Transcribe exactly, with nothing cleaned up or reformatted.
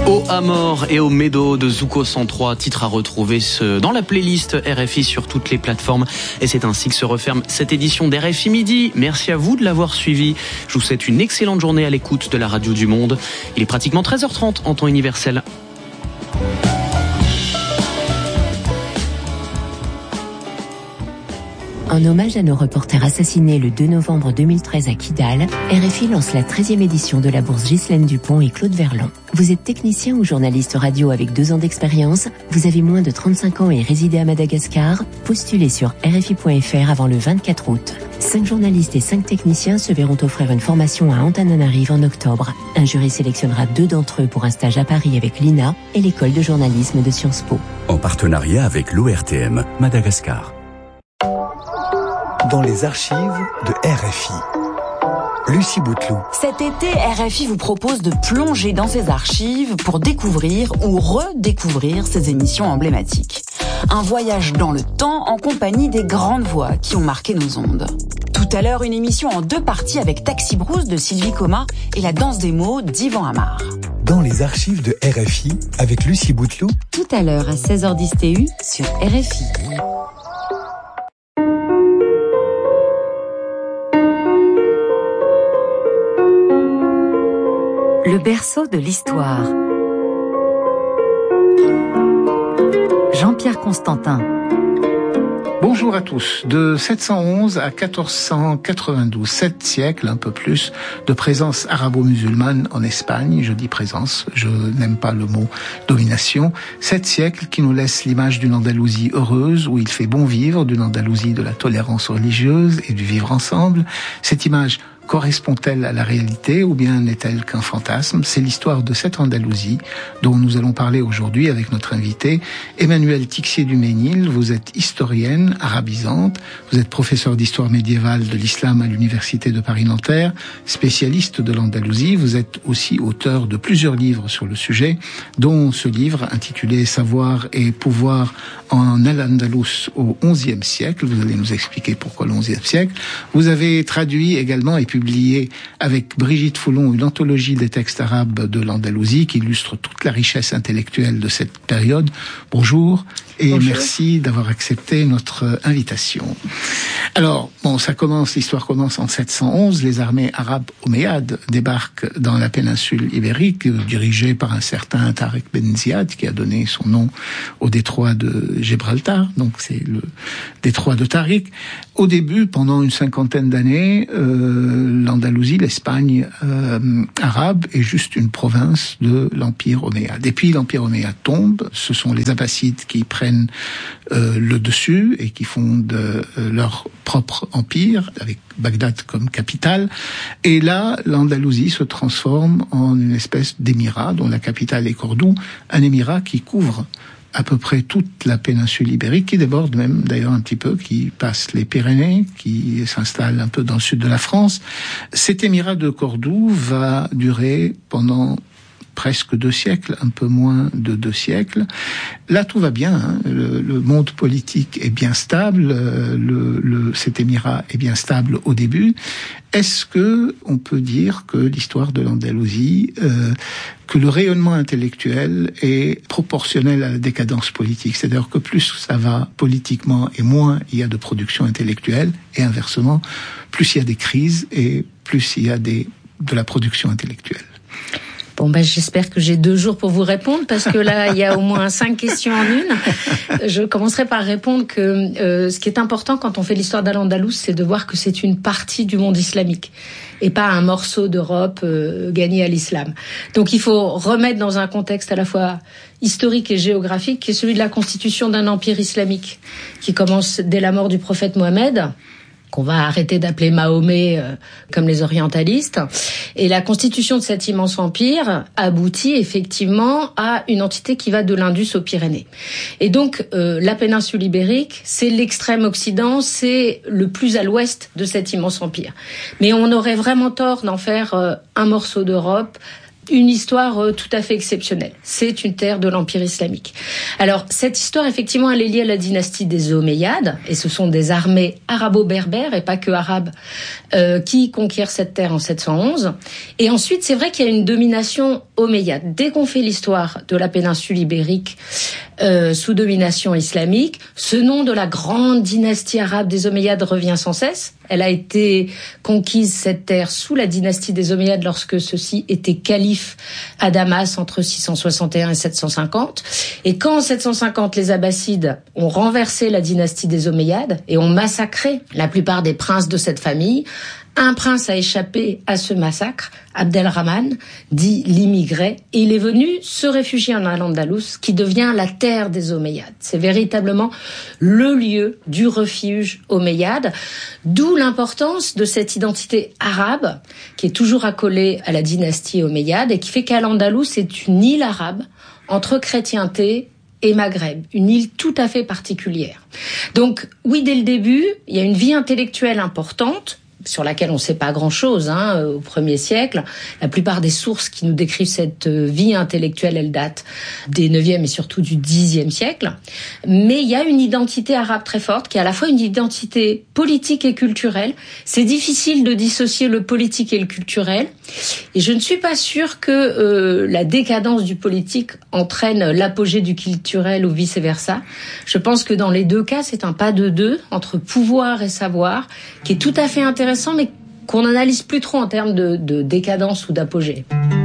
Au Amor et au Médo de Zuko cent trois, titre à retrouver dans la playlist R F I sur toutes les plateformes. Et c'est ainsi que se referme cette édition d'R F I Midi. Merci à vous de l'avoir suivi. Je vous souhaite une excellente journée à l'écoute de la radio du monde. Il est pratiquement treize heures trente en temps universel. En hommage à nos reporters assassinés le deux novembre deux mille treize à Kidal, R F I lance la treizième édition de la bourse Ghislaine Dupont et Claude Verlon. Vous êtes technicien ou journaliste radio avec deux ans d'expérience, vous avez moins de trente-cinq ans et résidez à Madagascar, postulez sur R F I point F R avant le vingt-quatre août. Cinq journalistes et cinq techniciens se verront offrir une formation à Antananarive en octobre. Un jury sélectionnera deux d'entre eux pour un stage à Paris avec l'I N A et l'école de journalisme de Sciences Po. En partenariat avec l'O R T M Madagascar. Dans les archives de R F I. Lucie Bouteloup. Cet été, R F I vous propose de plonger dans ses archives pour découvrir ou redécouvrir ses émissions emblématiques. Un voyage dans le temps en compagnie des grandes voix qui ont marqué nos ondes. Tout à l'heure, une émission en deux parties avec Taxi Brousse de Sylvie Coma et La danse des mots d'Yvan Amar. Dans les archives de R F I avec Lucie Bouteloup. Tout à l'heure à seize heures dix T U sur R F I. Le berceau de l'histoire. Jean-Pierre Constantin. Bonjour à tous. De sept cent onze à quatorze cent quatre-vingt-douze, sept siècles, un peu plus, de présence arabo-musulmane en Espagne. Je dis présence, je n'aime pas le mot domination. Sept siècles qui nous laissent l'image d'une Andalousie heureuse, où il fait bon vivre, d'une Andalousie de la tolérance religieuse et du vivre ensemble. Cette image correspond-elle à la réalité ou bien n'est-elle qu'un fantasme? C'est l'histoire de cette Andalousie dont nous allons parler aujourd'hui avec notre invité, Emmanuelle Tixier-Duménil. Vous êtes historienne arabisante, vous êtes professeure d'histoire médiévale de l'islam à l'Université de Paris-Nanterre, spécialiste de l'Andalousie. Vous êtes aussi auteur de plusieurs livres sur le sujet, dont ce livre intitulé « Savoir et pouvoir en Al-Andalus au onzième siècle ». Vous allez nous expliquer pourquoi le onzième siècle. Vous avez traduit également et publié avec Brigitte Foulon une anthologie des textes arabes de l'Andalousie qui illustre toute la richesse intellectuelle de cette période. Bonjour et Bonjour. Merci d'avoir accepté notre invitation. Alors, bon, ça commence, l'histoire commence en sept cent onze. Les armées arabes omeyyades débarquent dans la péninsule ibérique, dirigées par un certain Tariq Ben Ziyad, qui a donné son nom au détroit de Gibraltar. Donc, c'est le détroit de Tariq. Au début, pendant une cinquantaine d'années, euh, l'Andalousie, l'Espagne euh, arabe, est juste une province de l'Empire omeyyade. Et puis l'Empire omeyyade tombe, ce sont les Abbassides qui prennent euh, le dessus et qui fondent euh, leur propre empire, avec Bagdad comme capitale. Et là, l'Andalousie se transforme en une espèce d'émirat dont la capitale est Cordoue, un émirat qui couvre à peu près toute la péninsule ibérique, qui déborde même d'ailleurs un petit peu, qui passe les Pyrénées, qui s'installe un peu dans le sud de la France. Cet émirat de Cordoue va durer pendant presque deux siècles, un peu moins de deux siècles. Là, tout va bien. Hein. Le, le monde politique est bien stable. Le, le, cet émirat est bien stable au début. Est-ce que on peut dire que l'histoire de l'Andalousie, euh, que le rayonnement intellectuel est proportionnel à la décadence politique? C'est-à-dire que plus ça va politiquement et moins il y a de production intellectuelle, et inversement, plus il y a des crises et plus il y a des, de la production intellectuelle. Bon, ben, j'espère que j'ai deux jours pour vous répondre, parce que là, il y a au moins cinq questions en une. Je commencerai par répondre que euh, ce qui est important quand on fait l'histoire d'Al-Andalus, c'est de voir que c'est une partie du monde islamique et pas un morceau d'Europe euh, gagné à l'islam. Donc il faut remettre dans un contexte à la fois historique et géographique, qui est celui de la constitution d'un empire islamique, qui commence dès la mort du prophète Mohammed, qu'on va arrêter d'appeler Mahomet euh, comme les orientalistes. Et la constitution de cet immense empire aboutit effectivement à une entité qui va de l'Indus aux Pyrénées. Et donc, euh, la péninsule ibérique, c'est l'extrême occident, c'est le plus à l'ouest de cet immense empire. Mais on aurait vraiment tort d'en faire euh, un morceau d'Europe, une histoire euh, tout à fait exceptionnelle. C'est une terre de l'Empire islamique. Alors, cette histoire, effectivement, elle est liée à la dynastie des Omeyyades, et ce sont des armées arabo-berbères, et pas que arabes, euh, qui conquièrent cette terre en sept cent onze. Et ensuite, c'est vrai qu'il y a une domination omeyyade. Dès qu'on fait l'histoire de la péninsule ibérique euh, sous domination islamique, ce nom de la grande dynastie arabe des Omeyyades revient sans cesse. Elle a été conquise, cette terre, sous la dynastie des Omeyyades lorsque ceux-ci étaient califes à Damas entre six cent soixante et un et sept cent cinquante. Et quand en sept cent cinquante, les Abbassides ont renversé la dynastie des Omeyyades et ont massacré la plupart des princes de cette famille, un prince a échappé à ce massacre, Abdelrahman, dit l'immigré, et il est venu se réfugier en Al-Andalus, qui devient la terre des Omeyyades. C'est véritablement le lieu du refuge omeyyade, d'où l'importance de cette identité arabe, qui est toujours accolée à la dynastie omeyyade, et qui fait qu'Al-Andalus est une île arabe entre chrétienté et Maghreb, une île tout à fait particulière. Donc, oui, dès le début, il y a une vie intellectuelle importante, sur laquelle on ne sait pas grand-chose hein, au premier siècle. La plupart des sources qui nous décrivent cette vie intellectuelle, elles datent des neuvième et surtout du dixième siècle. Mais il y a une identité arabe très forte, qui est à la fois une identité politique et culturelle. C'est difficile de dissocier le politique et le culturel. Et je ne suis pas sûre que euh, la décadence du politique entraîne l'apogée du culturel ou vice-versa. Je pense que dans les deux cas, c'est un pas de deux entre pouvoir et savoir, qui est tout à fait intéressant, mais qu'on n'analyse plus trop en termes de, de décadence ou d'apogée.